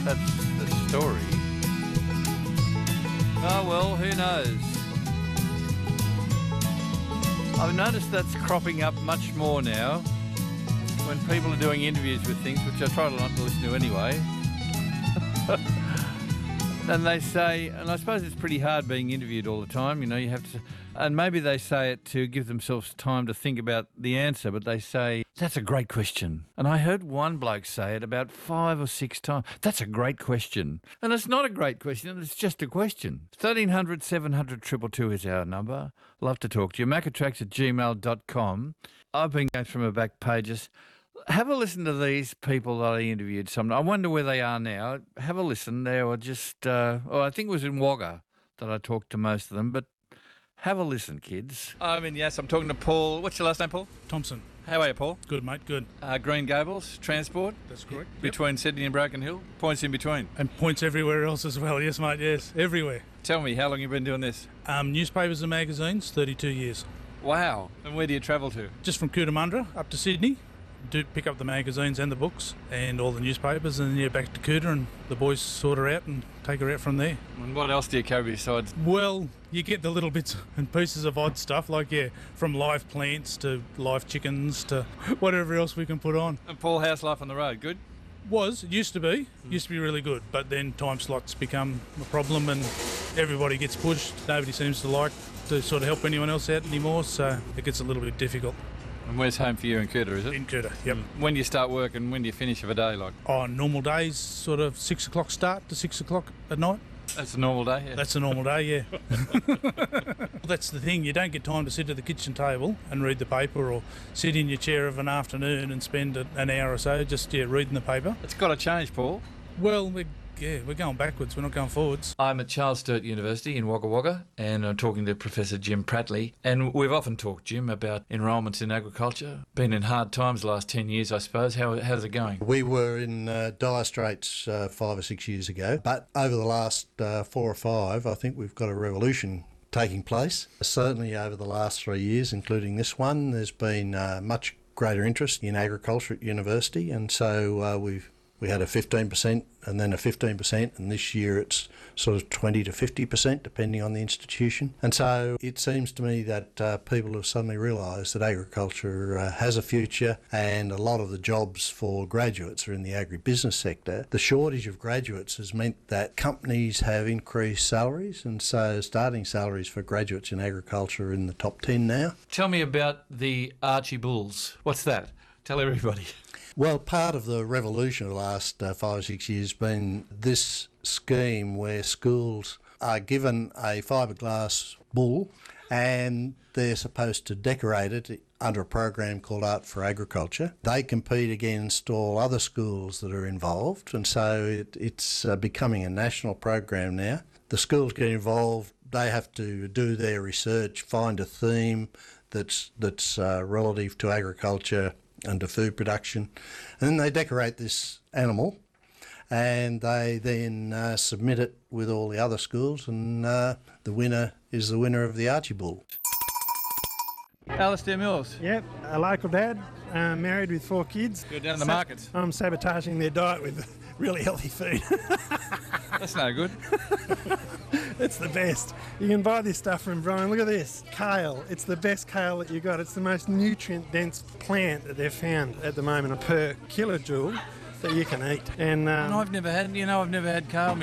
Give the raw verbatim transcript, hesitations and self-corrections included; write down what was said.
that's the story. Oh, well, who knows? I've noticed that's cropping up much more now when people are doing interviews with things, which I try not to listen to anyway. And they say, and I suppose it's pretty hard being interviewed all the time, you know, you have to, and maybe they say it to give themselves time to think about the answer, but they say, that's a great question. And I heard one bloke say it about five or six times. That's a great question. And it's not a great question, it's just a question. thirteen hundred, seven hundred, two two two is our number. Love to talk to you. macatrax at gmail dot com. I've been going through my back pages. Have a listen to these people that I interviewed. Some, I wonder where they are now. Have a listen. They were just, uh, oh, I think it was in Wagga that I talked to most of them, but have a listen, kids. I mean, yes, I'm talking to Paul. What's your last name, Paul? Thompson. How are you, Paul? Good, mate, good. Uh, Green Gables, Transport. That's correct. Between yep. Sydney and Broken Hill. Points in between. And points everywhere else as well. Yes, mate, yes, everywhere. Tell me, how long have you been doing this? Um, newspapers and magazines, thirty-two years. Wow. And where do you travel to? Just from Cootamundra up to Sydney. Do pick up the magazines and the books and all the newspapers, and then yeah, back to Cooter, and the boys sort her out and take her out from there. And what else do you carry besides? Well, you get the little bits and pieces of odd stuff, like, yeah, from live plants to live chickens to whatever else we can put on. And Paul, how's life on the road? Good? Was, it used to be, used to be really good, but then time slots become a problem and everybody gets pushed. Nobody seems to like to sort of help anyone else out anymore, so it gets a little bit difficult. And where's home for you in Cooter, is it? In Cooter, yep. When do you start work and when do you finish of a day, like? Oh, normal days, sort of six o'clock start to six o'clock at night. That's a normal day, yeah. That's a normal day, yeah. That's the thing, you don't get time to sit at the kitchen table and read the paper, or sit in your chair of an afternoon and spend an hour or so just, yeah, reading the paper. It's got to change, Paul. Well, we're Yeah, we're going backwards, we're not going forwards. I'm at Charles Sturt University in Wagga Wagga, and I'm talking to Professor Jim Prattley. And we've often talked, Jim, about enrolments in agriculture. Been in hard times the last ten years, I suppose. How, how's it going? We were in uh, dire straits uh, five or six years ago, but over the last uh, four or five, I think we've got a revolution taking place. Certainly over the last three years, including this one, there's been uh, much greater interest in agriculture at university, and so uh, we've We had a fifteen percent and then a fifteen percent, and this year it's sort of twenty to fifty percent depending on the institution. And so it seems to me that uh, people have suddenly realised that agriculture uh, has a future, and a lot of the jobs for graduates are in the agribusiness sector. The shortage of graduates has meant that companies have increased salaries, and so starting salaries for graduates in agriculture are in the top ten now. Tell me about the Archie Bulls. What's that? Tell everybody. Well, part of the revolution of the last uh, five or six years has been this scheme where schools are given a fiberglass bull and they're supposed to decorate it under a program called Art for Agriculture. They compete against all other schools that are involved, and so it, it's uh, becoming a national program now. The schools get involved, they have to do their research, find a theme that's, that's uh, relative to agriculture and to food production, and then they decorate this animal and they then uh, submit it with all the other schools, and uh, the winner is the winner of the Archie Bull. Alistair Mills. Yep, a local dad, uh, married with four kids. You're down in the Sa- markets. I'm sabotaging their diet with really healthy food. That's no good. It's the best. You can buy this stuff from Brian. Look at this. Kale. It's the best kale that you got. It's the most nutrient-dense plant that they've found at the moment per kilojoule that you can eat. And, um, and I've never had, you know, I've never had kale.